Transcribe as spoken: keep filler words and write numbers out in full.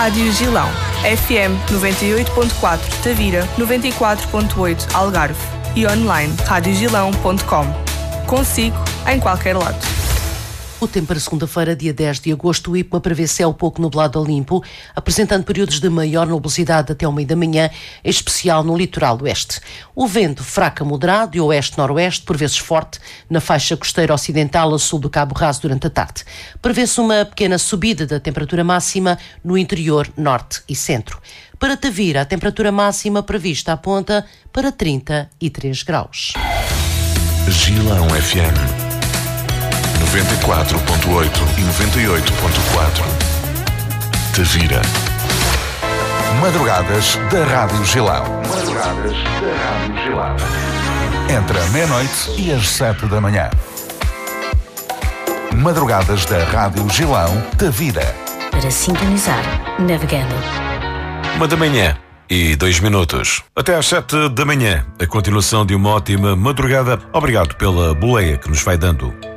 Rádio Gilão. F M noventa e oito ponto quatro Tavira, noventa e quatro ponto oito Algarve e online rádio gilão ponto com. Consigo em qualquer lado. O tempo para segunda-feira, dia dez de agosto, o IPMA prevê céu pouco nublado a limpo, apresentando períodos de maior nubosidade até ao meio da manhã, em especial no litoral oeste. O vento fraco a moderado, de oeste-noroeste, por vezes forte, na faixa costeira ocidental a sul do Cabo Raso durante a tarde. Prevê-se uma pequena subida da temperatura máxima no interior, norte e centro. Para Tavira, a temperatura máxima prevista aponta para trinta e três graus. Gilão F M noventa e quatro ponto oito e noventa e oito ponto quatro. Tavira. Madrugadas da Rádio Gilão. Madrugadas da Rádio Gilão. Entre a meia-noite e as sete da manhã. Madrugadas da Rádio Gilão, Tavira. Para sintonizar, navegando. Uma da manhã e dois minutos. Até às sete da manhã. A continuação de uma ótima madrugada. Obrigado pela boleia que nos vai dando.